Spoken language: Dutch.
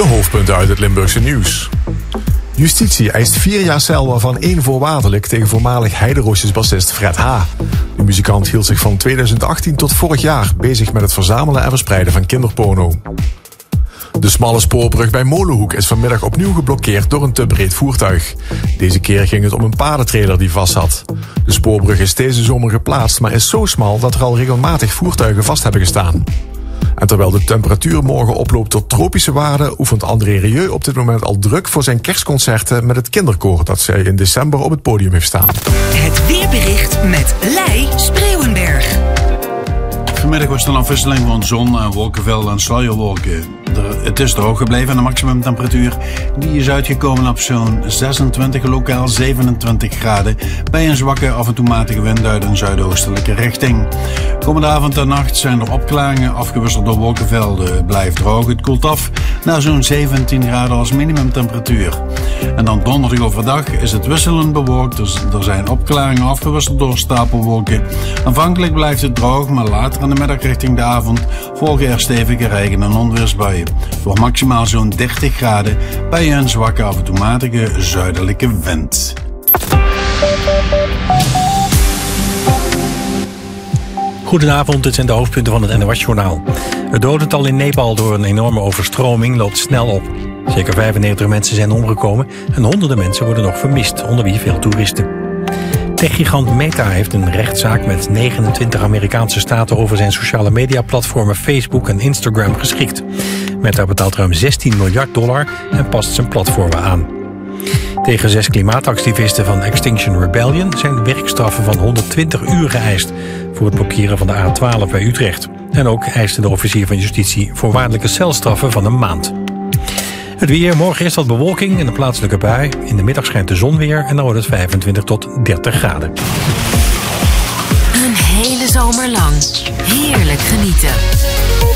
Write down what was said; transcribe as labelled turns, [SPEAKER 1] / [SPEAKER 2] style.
[SPEAKER 1] De hoofdpunten uit het Limburgse nieuws. Justitie eist 4 jaar cel, waarvan 1 voorwaardelijk tegen voormalig Heideroosjes-bassist Fred H. De muzikant hield zich van 2018 tot vorig jaar bezig met het verzamelen en verspreiden van kinderporno. De smalle spoorbrug bij Molenhoek is vanmiddag opnieuw geblokkeerd door een te breed voertuig. Deze keer ging het om een paardentrailer die vast zat. De spoorbrug is deze zomer geplaatst, maar is zo smal dat er al regelmatig voertuigen vast hebben gestaan. En terwijl de temperatuur morgen oploopt tot tropische waarden, oefent André Rieu op dit moment al druk voor zijn kerstconcerten met het kinderkoor dat zij in december op het podium heeft staan.
[SPEAKER 2] Het weerbericht met Lei Spreeuwenberg.
[SPEAKER 3] Vanmiddag was er een afwisseling van zon, wolkenvelden en sluierwolken. Het is droog gebleven en de maximumtemperatuur die is uitgekomen op zo'n 26, lokaal 27 graden. Bij een zwakke, af en toe matige wind uit een zuidoostelijke richting. Komende avond en nacht zijn er opklaringen, afgewisseld door wolkenvelden. Het blijft droog, het koelt af naar zo'n 17 graden als minimumtemperatuur. En dan donderdag overdag is het wisselend bewolkt, dus er zijn opklaringen afgewisseld door stapelwolken. Aanvankelijk blijft het droog, maar later in de middag richting de avond volgen er stevige regen- en onweersbuien. Voor maximaal zo'n 30 graden bij een zwakke, af en toe matige zuidelijke wind.
[SPEAKER 4] Goedenavond, dit zijn de hoofdpunten van het NOS-journaal. Het dodental in Nepal door een enorme overstroming loopt snel op. Zeker 95 mensen zijn omgekomen en honderden mensen worden nog vermist, onder wie veel toeristen. Techgigant Meta heeft een rechtszaak met 29 Amerikaanse staten over zijn sociale mediaplatformen Facebook en Instagram geschikt. Meta betaalt ruim $16 miljard en past zijn platformen aan. Tegen 6 klimaatactivisten van Extinction Rebellion zijn werkstraffen van 120 uur geëist voor het blokkeren van de A12 bij Utrecht. En ook eiste de officier van justitie voorwaardelijke celstraffen van een maand. Het weer, morgen is wat bewolking en een plaatselijke bui. In de middag schijnt de zon weer en dan wordt het 25 tot 30 graden.
[SPEAKER 2] Een hele zomer lang heerlijk genieten.